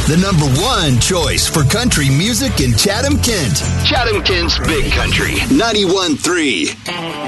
the number one choice for country music in Chatham-Kent. Chatham-Kent's Big Country, 91.3.